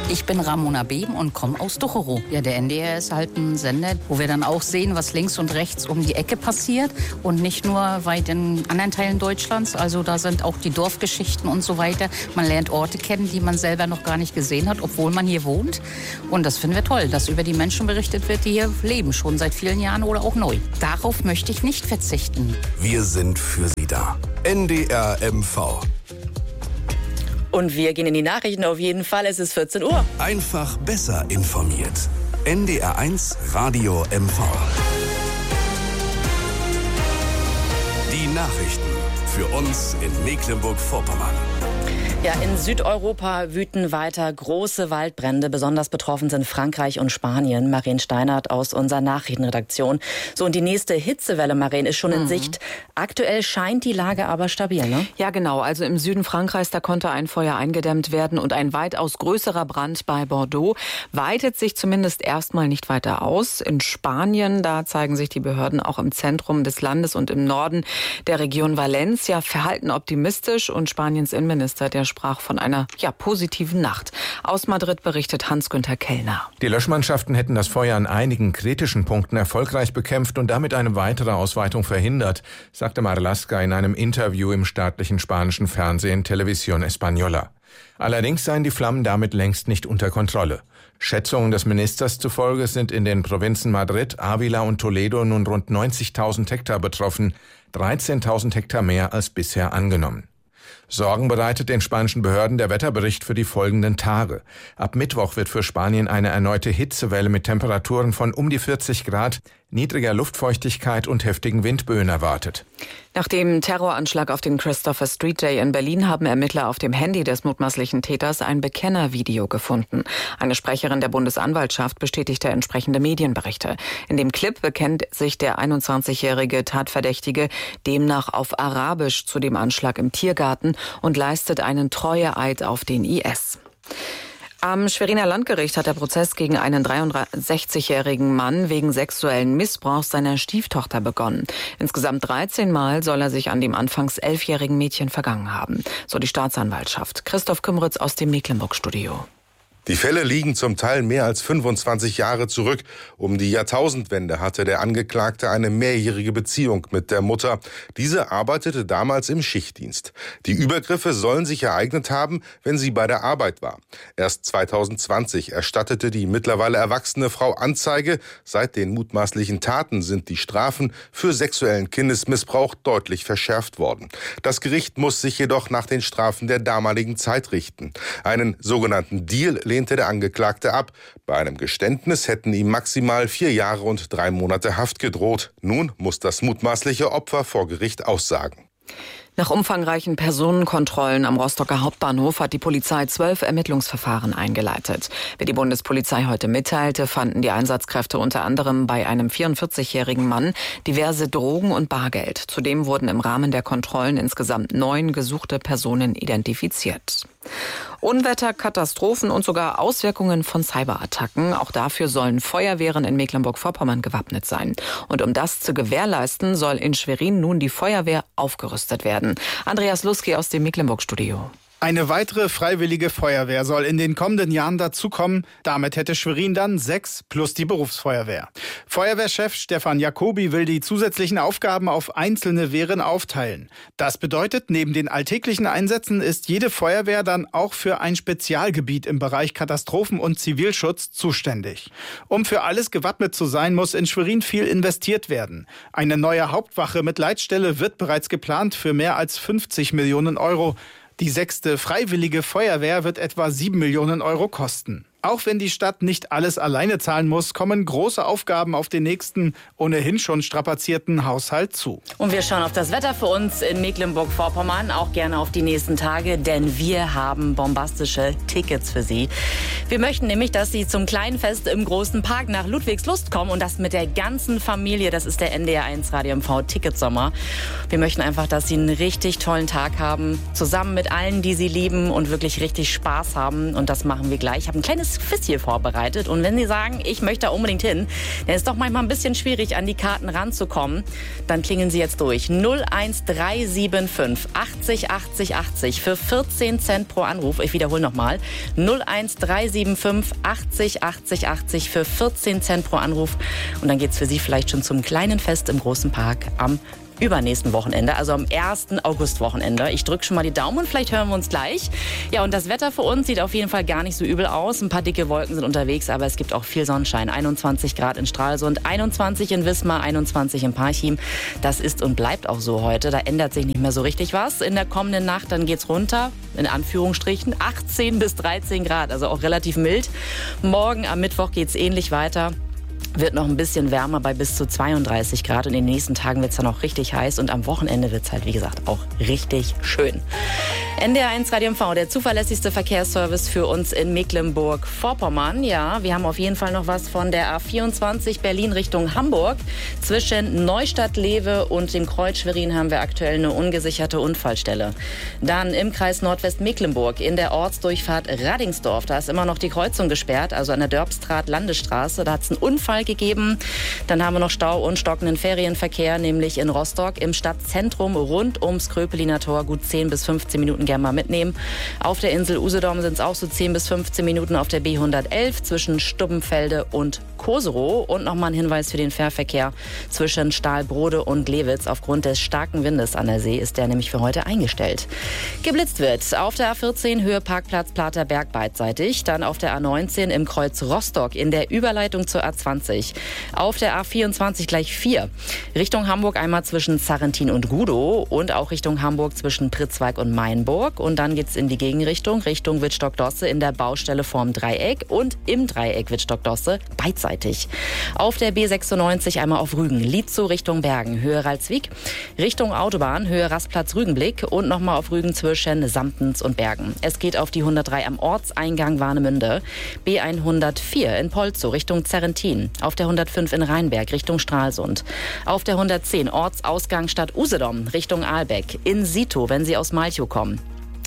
Ich bin Ramona Beben und komme aus Ducherow. Ja, der NDR ist halt ein Sender, wo wir dann auch sehen, was links und rechts um die Ecke passiert und nicht nur weit in anderen Teilen Deutschlands. Also da sind auch die Dorfgeschichten und so weiter. Man lernt Orte kennen, die man selber noch gar nicht gesehen hat, obwohl man hier wohnt. Und das finden wir toll, dass über die Menschen berichtet wird, die hier leben, schon seit vielen Jahren oder auch neu. Darauf möchte ich nicht verzichten. Wir sind für Sie da. NDR MV. Und wir gehen in die Nachrichten auf jeden Fall. Es ist 14 Uhr. Einfach besser informiert. NDR 1 Radio MV. Die Nachrichten für uns in Mecklenburg-Vorpommern. Ja, in Südeuropa wüten weiter große Waldbrände. Besonders betroffen sind Frankreich und Spanien. Maren Steinert aus unserer Nachrichtenredaktion. So, und die nächste Hitzewelle, Maren, ist schon in Sicht. Aktuell scheint die Lage aber stabil, ne? Ja, genau. Also im Süden Frankreichs, da konnte ein Feuer eingedämmt werden. Und ein weitaus größerer Brand bei Bordeaux weitet sich zumindest erstmal nicht weiter aus. In Spanien, da zeigen sich die Behörden auch im Zentrum des Landes und im Norden der Region Valencia verhalten optimistisch. Und Spaniens Innenminister, der sprach von einer positiven Nacht. Aus Madrid berichtet Hans-Günther Kellner. Die Löschmannschaften hätten das Feuer an einigen kritischen Punkten erfolgreich bekämpft und damit eine weitere Ausweitung verhindert, sagte Marlaska in einem Interview im staatlichen spanischen Fernsehen Televisión Española. Allerdings seien die Flammen damit längst nicht unter Kontrolle. Schätzungen des Ministers zufolge sind in den Provinzen Madrid, Ávila und Toledo nun rund 90.000 Hektar betroffen, 13.000 Hektar mehr als bisher angenommen. Sorgen bereitet den spanischen Behörden der Wetterbericht für die folgenden Tage. Ab Mittwoch wird für Spanien eine erneute Hitzewelle mit Temperaturen von um die 40 Grad, niedriger Luftfeuchtigkeit und heftigen Windböen erwartet. Nach dem Terroranschlag auf den Christopher Street Day in Berlin haben Ermittler auf dem Handy des mutmaßlichen Täters ein Bekennervideo gefunden. Eine Sprecherin der Bundesanwaltschaft bestätigte entsprechende Medienberichte. In dem Clip bekennt sich der 21-jährige Tatverdächtige demnach auf Arabisch zu dem Anschlag im Tiergarten und leistet einen Treueeid auf den IS. Am Schweriner Landgericht hat der Prozess gegen einen 63-jährigen Mann wegen sexuellen Missbrauchs seiner Stieftochter begonnen. Insgesamt 13 Mal soll er sich an dem anfangs 11-jährigen Mädchen vergangen haben, so die Staatsanwaltschaft. Christoph Kümmeritz aus dem Mecklenburg-Studio. Die Fälle liegen zum Teil mehr als 25 Jahre zurück. Um die Jahrtausendwende hatte der Angeklagte eine mehrjährige Beziehung mit der Mutter. Diese arbeitete damals im Schichtdienst. Die Übergriffe sollen sich ereignet haben, wenn sie bei der Arbeit war. Erst 2020 erstattete die mittlerweile erwachsene Frau Anzeige. Seit den mutmaßlichen Taten sind die Strafen für sexuellen Kindesmissbrauch deutlich verschärft worden. Das Gericht muss sich jedoch nach den Strafen der damaligen Zeit richten. Einen sogenannten Deal lehnte der Angeklagte ab. Bei einem Geständnis hätten ihm maximal 4 Jahre und 3 Monate Haft gedroht. Nun muss das mutmaßliche Opfer vor Gericht aussagen. Nach umfangreichen Personenkontrollen am Rostocker Hauptbahnhof hat die Polizei 12 Ermittlungsverfahren eingeleitet. Wie die Bundespolizei heute mitteilte, fanden die Einsatzkräfte unter anderem bei einem 44-jährigen Mann diverse Drogen und Bargeld. Zudem wurden im Rahmen der Kontrollen insgesamt 9 gesuchte Personen identifiziert. Unwetter, Katastrophen und sogar Auswirkungen von Cyberattacken. Auch dafür sollen Feuerwehren in Mecklenburg-Vorpommern gewappnet sein. Und um das zu gewährleisten, soll in Schwerin nun die Feuerwehr aufgerüstet werden. Andreas Luski aus dem Mecklenburg-Studio. Eine weitere freiwillige Feuerwehr soll in den kommenden Jahren dazukommen. Damit hätte Schwerin dann 6 plus die Berufsfeuerwehr. Feuerwehrchef Stefan Jacobi will die zusätzlichen Aufgaben auf einzelne Wehren aufteilen. Das bedeutet, neben den alltäglichen Einsätzen ist jede Feuerwehr dann auch für ein Spezialgebiet im Bereich Katastrophen- und Zivilschutz zuständig. Um für alles gewappnet zu sein, muss in Schwerin viel investiert werden. Eine neue Hauptwache mit Leitstelle wird bereits geplant für mehr als 50 Millionen Euro. Die 6. Freiwillige Feuerwehr wird etwa 7 Millionen Euro kosten. Auch wenn die Stadt nicht alles alleine zahlen muss, kommen große Aufgaben auf den nächsten, ohnehin schon strapazierten Haushalt zu. Und wir schauen auf das Wetter für uns in Mecklenburg-Vorpommern, auch gerne auf die nächsten Tage, denn wir haben bombastische Tickets für Sie. Wir möchten nämlich, dass Sie zum kleinen Fest im Großen Park nach Ludwigslust kommen und das mit der ganzen Familie. Das ist der NDR 1 Radio MV Ticketsommer. Wir möchten einfach, dass Sie einen richtig tollen Tag haben, zusammen mit allen, die Sie lieben und wirklich richtig Spaß haben. Und das machen wir gleich. Ich habe ein kleines kleines Quiz hier vorbereitet. Und wenn Sie sagen, ich möchte da unbedingt hin, dann ist doch manchmal ein bisschen schwierig, an die Karten ranzukommen. Dann klingeln Sie jetzt durch. 01375 80 80 80 für 14 Cent pro Anruf. Ich wiederhole nochmal. 01375 80 80 80 für 14 Cent pro Anruf. Und dann geht's für Sie vielleicht schon zum kleinen Fest im Großen Park am übernächsten Wochenende, also am 1. August-Wochenende. Ich drücke schon mal die Daumen und vielleicht hören wir uns gleich. Ja, und das Wetter für uns sieht auf jeden Fall gar nicht so übel aus. Ein paar dicke Wolken sind unterwegs, aber es gibt auch viel Sonnenschein. 21 Grad in Stralsund, 21 in Wismar, 21 in Parchim. Das ist und bleibt auch so heute. Da ändert sich nicht mehr so richtig was. In der kommenden Nacht, dann geht's runter, in Anführungsstrichen, 18 bis 13 Grad, also auch relativ mild. Morgen am Mittwoch geht's ähnlich weiter. Wird noch ein bisschen wärmer bei bis zu 32 Grad und in den nächsten Tagen wird es dann auch richtig heiß und am Wochenende wird es halt, wie gesagt, auch richtig schön. NDR1 Radio MV, der zuverlässigste Verkehrsservice für uns in Mecklenburg-Vorpommern. Ja, wir haben auf jeden Fall noch was von der A24 Berlin Richtung Hamburg. Zwischen Neustadt-Lewe und dem Kreuz Schwerin haben wir aktuell eine ungesicherte Unfallstelle. Dann im Kreis Nordwestmecklenburg in der Ortsdurchfahrt Radingsdorf. Da ist immer noch die Kreuzung gesperrt, also an der Dörpstraat-Landesstraße. Da hat es einen Unfall gegeben. Dann haben wir noch Stau und stockenden Ferienverkehr, nämlich in Rostock im Stadtzentrum rund ums Kröpeliner Tor. Gut 10 bis 15 Minuten gerne mal mitnehmen. Auf der Insel Usedom sind es auch so 10 bis 15 Minuten auf der B111 zwischen Stubbenfelde und Koserow. Und nochmal ein Hinweis für den Fährverkehr zwischen Stahlbrode und Glewitz. Aufgrund des starken Windes an der See ist der nämlich für heute eingestellt. Geblitzt wird auf der A14 Höhe Parkplatz Platerberg beidseitig. Dann auf der A19 im Kreuz Rostock in der Überleitung zur A20. Auf der A24 gleich 4. Richtung Hamburg einmal zwischen Sarrentin und Gudow und auch Richtung Hamburg zwischen Pritzwalk und Mainburg. Und dann geht's in die Gegenrichtung, Richtung Wittstock-Dosse in der Baustelle vorm Dreieck und im Dreieck Wittstock-Dosse beidseitig. Auf der B96 einmal auf Rügen, Lietzow Richtung Bergen, Höhe Ralswiek, Richtung Autobahn, Höhe Rastplatz-Rügenblick und nochmal auf Rügen zwischen Samtens und Bergen. Es geht auf die 103 am Ortseingang Warnemünde, B104 in Polzow Richtung Zerrentin, auf der 105 in Rheinberg Richtung Stralsund, auf der 110 Ortsausgang Stadt Usedom Richtung Ahlbeck, in Sito, wenn Sie aus Malchow kommen.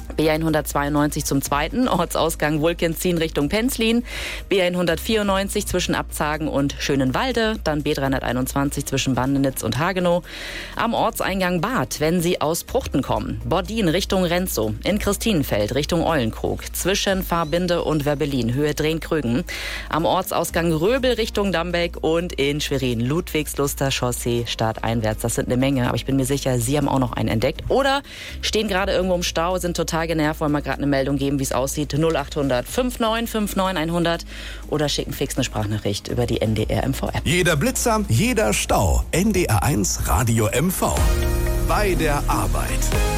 B192 zum zweiten, Ortsausgang Wulkenzin Richtung Penzlin, B194 zwischen Abzagen und Schönenwalde, dann B321 zwischen Bandenitz und Hagenow, am Ortseingang Bad, wenn Sie aus Pruchten kommen, Bordin Richtung Renzow, in Christinenfeld Richtung Eulenkrug, zwischen Fahrbinde und Werbelin, Höhe Drehn-Krügen, am Ortsausgang Röbel Richtung Dambeck und in Schwerin, Ludwigsluster Chaussee starteinwärts. Das sind eine Menge, aber ich bin mir sicher, Sie haben auch noch einen entdeckt oder stehen gerade irgendwo im Stau, sind total genervt, wollen wir gerade eine Meldung geben, wie es aussieht. 0800 5959 100 oder schicken fix eine Sprachnachricht über die NDR MV-App. Jeder Blitzer, jeder Stau. NDR1 Radio MV. Bei der Arbeit.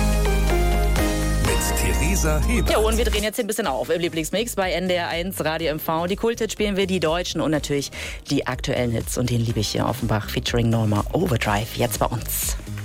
Mit Theresa Hebert. Ja, und wir drehen jetzt hier ein bisschen auf im Lieblingsmix bei NDR1 Radio MV. Die Kulthits spielen wir, die deutschen und natürlich die aktuellen Hits. Und den liebe ich hier Offenbach featuring Norma Overdrive jetzt bei uns.